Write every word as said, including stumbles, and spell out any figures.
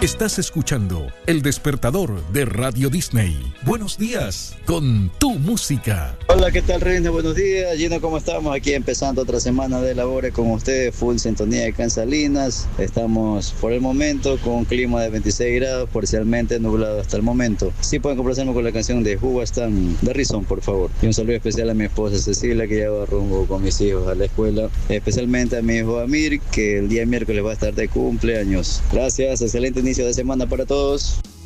Estás escuchando El Despertador de Radio Disney. Buenos días con tu música. Hola, ¿qué tal, Reina? Buenos días. Gino, ¿cómo estamos? Aquí empezando otra semana de labores con ustedes, full sintonía de Cansalinas. Estamos por el momento con un clima de veintiséis grados, parcialmente nublado hasta el momento. Sí pueden complacerme con la canción de Who Was Tan de Rison, por favor. Y un saludo especial a mi esposa Cecilia, que lleva rumbo con mis hijos a la escuela. Especialmente a mi hijo Amir, que el día miércoles va a estar de cumpleaños. Gracias, excelente inicio de semana para todos.